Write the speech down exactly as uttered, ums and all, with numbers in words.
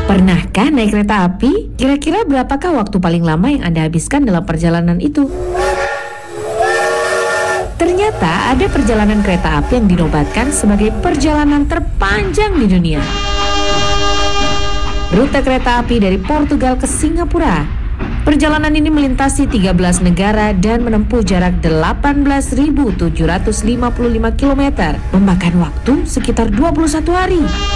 Pernahkah naik kereta api? Kira-kira berapakah waktu paling lama yang Anda habiskan dalam perjalanan itu? Ternyata ada perjalanan kereta api yang dinobatkan sebagai perjalanan terpanjang di dunia. Rute kereta api dari Portugal ke Singapura. Perjalanan ini melintasi tiga belas negara dan menempuh jarak delapan belas ribu tujuh ratus lima puluh lima kilometer, memakan waktu sekitar dua puluh satu hari.